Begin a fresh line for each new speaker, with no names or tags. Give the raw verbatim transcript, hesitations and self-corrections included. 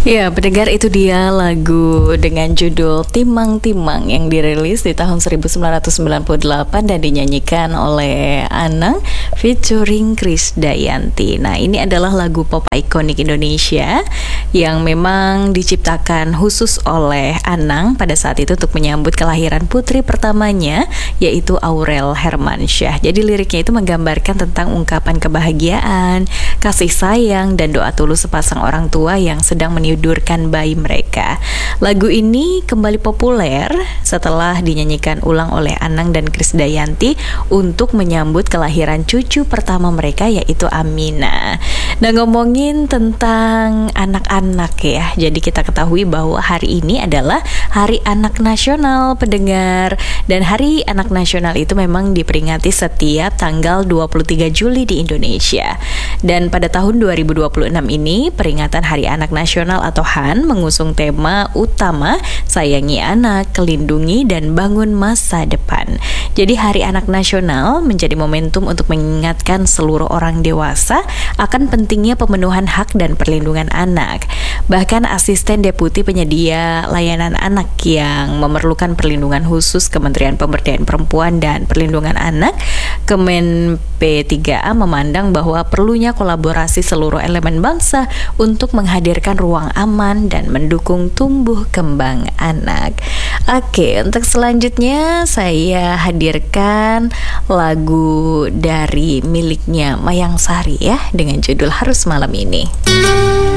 Ya, pendengar, itu dia lagu dengan judul Timang Timang yang dirilis di tahun seribu sembilan ratus sembilan puluh delapan dan dinyanyikan oleh Anang featuring Krisdayanti. Nah, ini adalah lagu pop ikonik Indonesia yang memang diciptakan khusus oleh Anang pada saat itu untuk menyambut kelahiran putri pertamanya, yaitu Aurel Hermansyah. Jadi liriknya itu menggambarkan tentang ungkapan kebahagiaan, kasih sayang, dan doa tulus sepasang orang tua yang sedang meniudurkan bayi mereka. Lagu ini kembali populer setelah dinyanyikan ulang oleh Anang dan Krisdayanti untuk menyambut kelahiran cucu pertama mereka, yaitu Amina. Nah, ngomongin tentang anak-anak ya, jadi kita ketahui bahwa hari ini adalah Hari Anak Nasional, pendengar. Dan Hari Anak Nasional itu memang diperingati setiap tanggal dua puluh tiga Juli di Indonesia. Dan pada tahun dua ribu dua puluh enam ini, peringatan Hari Anak Nasional atau H A N mengusung tema utama Sayangi Anak, Lindungi dan Bangun Masa Depan. Jadi Hari Anak Nasional menjadi momentum untuk mengingatkan seluruh orang dewasa akan pentingnya pemenuhan hak dan perlindungan anak. Bahkan asisten deputi penyedia layanan anak yang memerlukan perlindungan khusus Kementerian Pemberdayaan Perempuan dan Perlindungan Anak, Kemen P tiga A, memandang bahwa perlunya kolaborasi seluruh elemen bangsa untuk menghadirkan ruang aman dan mendukung tumbuh kembang anak. Oke, untuk selanjutnya saya hadirkan lagu dari miliknya Mayang Sari ya, dengan judul Harus Malam Ini.